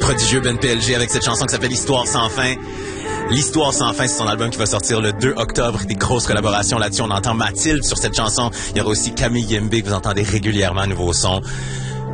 prodigieux Ben PLG avec cette chanson qui s'appelle Histoire sans fin. L'Histoire sans fin, c'est son album qui va sortir le 2 octobre. Des grosses collaborations là-dessus. On entend Mathilde sur cette chanson. Il y aura aussi Camille Yembe que vous entendez régulièrement, nouveau son.